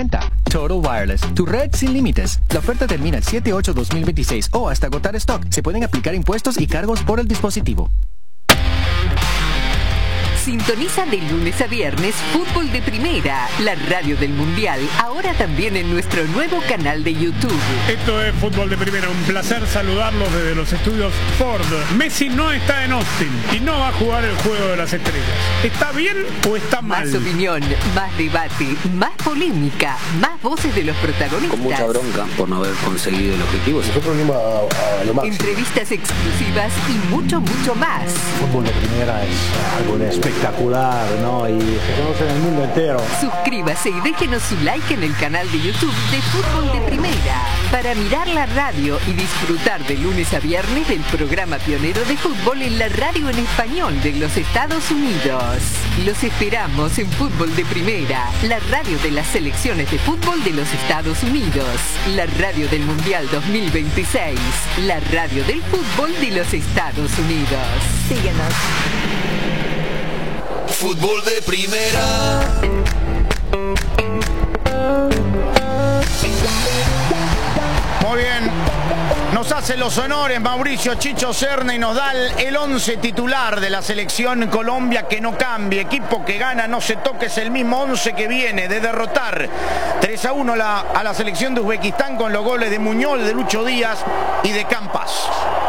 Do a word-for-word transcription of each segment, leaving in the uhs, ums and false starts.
cuenta. Total Wireless, tu red sin límites. La oferta termina el siete ocho dos mil veintiséis o hasta agotar stock. Se pueden aplicar impuestos y cargos por el dispositivo. Sintoniza de lunes a viernes Fútbol de Primera, la radio del Mundial, ahora también en nuestro nuevo canal de YouTube. Esto es Fútbol de Primera, un placer saludarlos desde los estudios Ford. Messi no está en Austin y no va a jugar el Juego de las Estrellas. ¿Está bien o está mal? Más opinión, más debate, más polémica, más voces de los protagonistas. Con mucha bronca por no haber conseguido el objetivo. Nosotros venimos a, a lo máximo. Entrevistas exclusivas y mucho, mucho más. Fútbol de Primera es algo de espectacular, ¿no? Y se conoce en el mundo entero. Suscríbase y déjenos su like en el canal de YouTube de Fútbol de Primera para mirar la radio y disfrutar de lunes a viernes del programa pionero de fútbol en la radio en español de los Estados Unidos. Los esperamos en Fútbol de Primera, la radio de las selecciones de fútbol de los Estados Unidos, la radio del Mundial dos mil veintiséis, la radio del fútbol de los Estados Unidos. Síguenos. Fútbol de Primera. Muy bien, nos hace los honores Mauricio Chicho Serna y nos da el once titular de la selección Colombia, que no cambie, equipo que gana, no se toque, es el mismo once que viene de derrotar tres a uno la, a la selección de Uzbekistán con los goles de Muñoz, de Lucho Díaz y de Campas.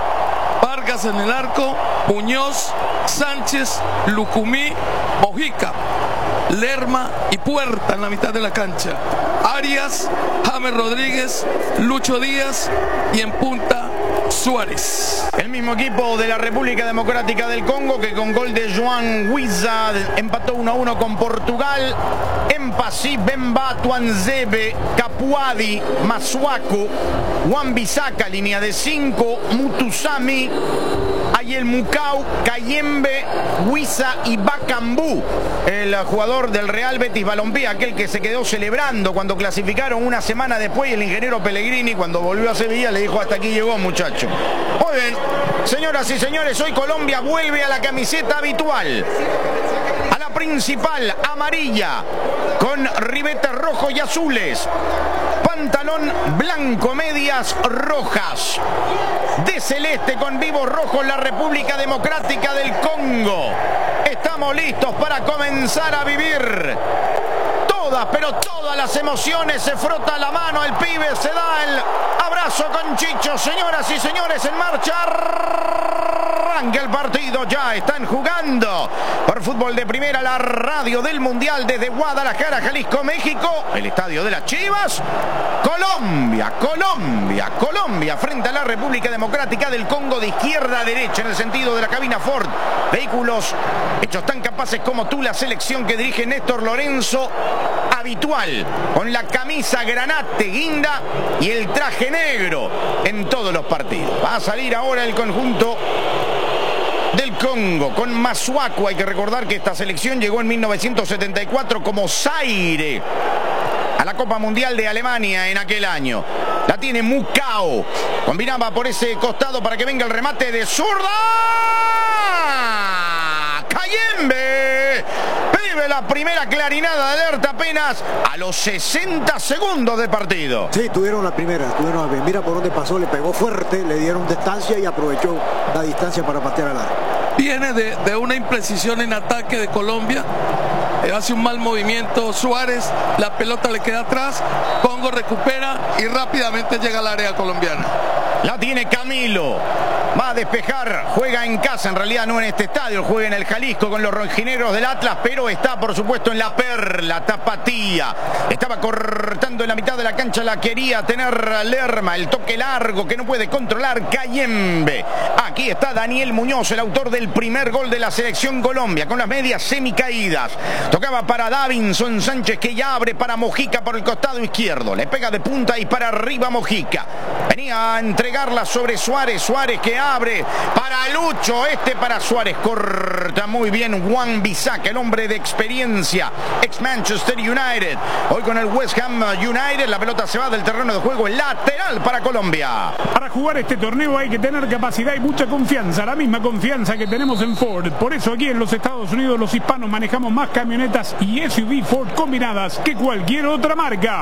Vargas en el arco, Muñoz, Sánchez, Lucumí, Mojica, Lerma y Puerta en la mitad de la cancha. Arias, James Rodríguez, Lucho Díaz y en punta Suárez. El mismo equipo de la República Democrática del Congo, que con gol de Joan Huiza empató uno a uno con Portugal. Empasí, Bemba, Tuanzebe, Capuadi, Masuaku, Wan-Bissaka, línea de cinco, Mutusami, Ayel Mucau, Cayembe, Huiza y Bacambú, el jugador del Real Betis Balompié, aquel que se quedó celebrando cuando clasificaron una semana después, y el ingeniero Pellegrini, cuando volvió a Sevilla, le dijo: hasta aquí llegó, muchacho. Muy bien, señoras y señores, hoy Colombia vuelve a la camiseta habitual, a la principal, amarilla, con ribetes rojos y azules, pantalón blanco, medias rojas, de celeste con vivos rojos la República Democrática del Congo. Estamos listos para comenzar a vivir todas, pero todas las emociones. Se frota la mano el pibe, se da el abrazo con Chicho. Señoras y señores, en marcha arranca el partido. Ya están jugando por Fútbol de Primera, la radio del Mundial, desde Guadalajara, Jalisco, México, el estadio de las Chivas. Colombia, Colombia, Colombia frente a la República Democrática del Congo, de izquierda a derecha en el sentido de la cabina Ford. Vehículos hechos tan capaces como tú, la selección que dirige Néstor Lorenzo, habitual, con la camisa granate guinda y el traje negro en todos los partidos. Va a salir ahora el conjunto del Congo con Masuaku. Hay que recordar que esta selección llegó en mil novecientos setenta y cuatro como Zaire a la Copa Mundial de Alemania en aquel año. La tiene Mucao, combinaba por ese costado para que venga el remate de zurda. Cayembe vive la primera clarinada de alerta apenas a los sesenta segundos de partido. Sí, tuvieron la primera, tuvieron la, mira por dónde pasó, le pegó fuerte, le dieron distancia y aprovechó la distancia para patear al arco. Viene de, de una imprecisión en ataque de Colombia, eh, hace un mal movimiento Suárez, la pelota le queda atrás, Congo recupera y rápidamente llega al área colombiana. La tiene Camilo, va a despejar, juega en casa, en realidad no en este estadio, juega en el Jalisco con los rojineros del Atlas, pero está por supuesto en la Perla, Tapatía. Estaba cortando en la mitad de la cancha, la quería tener Lerma, el toque largo que no puede controlar Cayembe. Aquí está Daniel Muñoz, el autor del primer gol de la selección Colombia, con las medias semicaídas. Tocaba para Davinson Sánchez, que ya abre para Mojica por el costado izquierdo. Le pega de punta y para arriba Mojica. Venía a entregarla sobre Suárez. Suárez que abre para Lucho. Este para Suárez. Corta muy bien Wan-Bissaka, el hombre de experiencia. Ex Manchester United. Hoy con el West Ham United. La pelota se va del terreno de juego. Lateral para Colombia. Para jugar este torneo hay que tener capacidad y mucha confianza. La misma confianza que tenemos en Ford. Por eso aquí en los Estados Unidos los hispanos manejamos más camionetas y S U V Ford combinadas que cualquier otra marca.